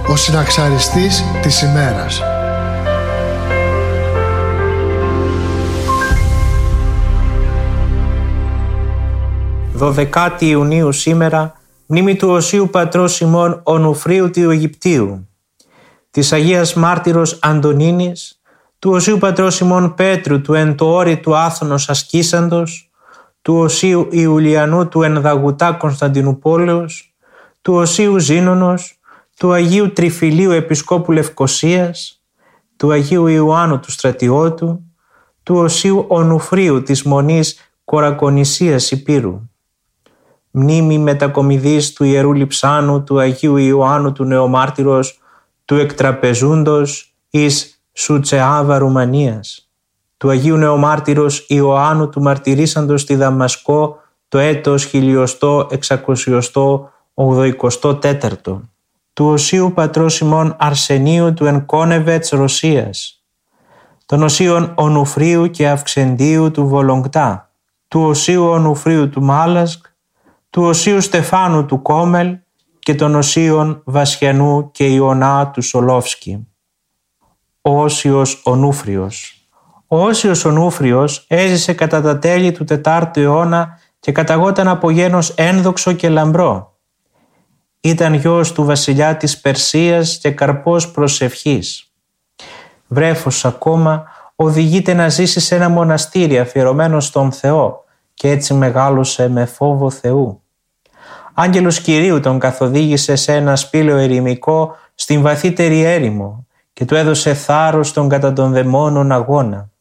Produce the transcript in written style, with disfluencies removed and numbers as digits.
Ο συναξαριστής της ημέρας. «12 Ιουνίου σήμερα, μνήμη του Οσίου Πατρός ημών Ονουφρίου του Αιγυπτίου, της Αγίας Μάρτυρος Αντωνίνης, του Οσίου Πατρός ημών Πέτρου του εν το όρη του Άθωνος ασκήσαντος, του Οσίου Ιουλιανού του Ενδαγουτά Κωνσταντινούπολεως, του Οσίου Ζήνωνος, του Αγίου Τριφυλίου Επισκόπου Λευκωσίας, του Αγίου Ιωάννου του Στρατιώτου, του Οσίου Ονουφρίου της Μονής Κορακονησίας Υπήρου. Μνήμη μετακομιδής του Ιερού Λειψάνου, του Αγίου Ιωάννου του Νεομάρτυρος, του Εκτραπεζούντος εις Σουτσεάβα Ρουμανίας, του Αγίου Νεομάρτυρος Ιωάννου του Μαρτυρήσαντος στη Δαμασκό το έτος 1684, του Οσίου Πατρός ημών Αρσενίου του Ενκόνεβετς Ρωσίας, των Οσίων Ονουφρίου και Αυξεντίου του Βολογκτά, του Οσίου Ονουφρίου του Μάλασκ, του Οσίου Στεφάνου του Κόμελ και των Οσίων Βασιανού και Ιωνά του Σολόφσκι. Ο Όσιος Ονούφριος. Ο Όσιος Ονούφριος έζησε κατά τα τέλη του 4ου αιώνα και καταγόταν από γένος ένδοξο και λαμπρό. Ήταν γιος του βασιλιά της Περσίας και καρπός προσευχής. Βρέφος ακόμα, οδηγείται να ζήσει σε ένα μοναστήρι αφιερωμένο στον Θεό και έτσι μεγάλωσε με φόβο Θεού. Άγγελος Κυρίου τον καθοδήγησε σε ένα σπήλαιο ερημικό στην βαθύτερη έρημο και του έδωσε θάρρος στον κατά των δαιμόνων αγώνα.